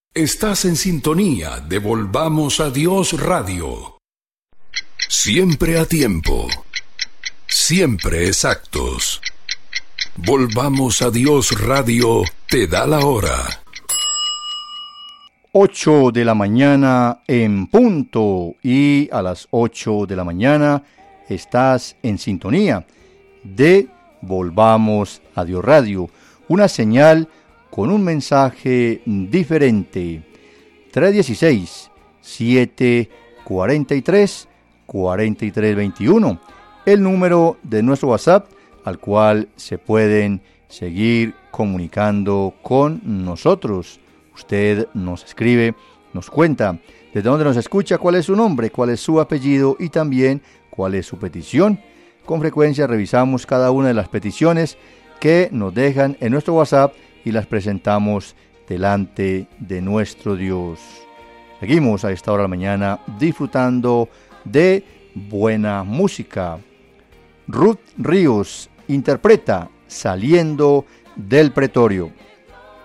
Estás en sintonía de Volvamos a Dios Radio. Siempre a tiempo. Siempre exactos. Volvamos a Dios Radio te da la hora. 8 de la mañana en punto, y a las 8 de la mañana estás en sintonía de Volvamos a Dios Radio, una señal con un mensaje diferente. 316-743-4321, el número de nuestro WhatsApp al cual se pueden seguir comunicando con nosotros. Usted nos escribe, nos cuenta desde dónde nos escucha, cuál es su nombre, cuál es su apellido y también cuál es su petición. Con frecuencia revisamos cada una de las peticiones que nos dejan en nuestro WhatsApp y las presentamos delante de nuestro Dios. Seguimos a esta hora de la mañana disfrutando de buena música. Ruth Ríos interpreta Saliendo del Pretorio.